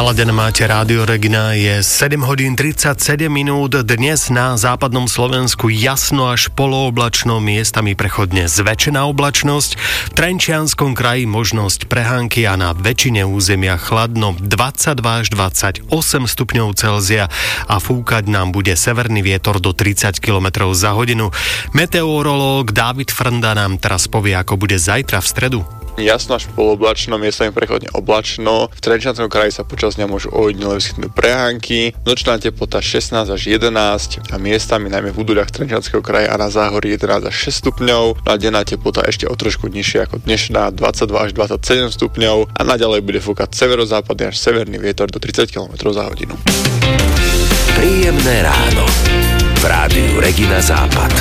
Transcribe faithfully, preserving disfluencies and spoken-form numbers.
Naladené máte Rádio Regina, je sedem hodín tridsaťsedem minút. Dnes na západnom Slovensku jasno až polooblačno, miestami prechodne zväčšená oblačnosť. V Trenčianskom kraji možnosť prehánky a na väčšine územia chladno, dvadsaťdva až dvadsaťosem stupňov Celzia a fúkať nám bude severný vietor do tridsať kilometrov za hodinu. Meteorológ Dávid Frnda nám teraz povie, ako bude zajtra v stredu. Jasno až polooblačno, miestami prechodne oblačno. V Trenčianskom kraji sa počas dňa môžu ojedinele vyskytnúť prehánky. Nočná teplota šestnásť až jedenásť a miestami najmä v údoľach Trenčianskeho kraja a na záhorí jedenásť až šesť stupňov. A denná teplota ešte o trošku nižšia ako dnešná, dvadsaťdva až dvadsaťsedem stupňov a naďalej bude fúkať severozápadný až severný vietor do tridsať kilometrov za hodinu. Príjemné ráno v Rádiu Regina Západ.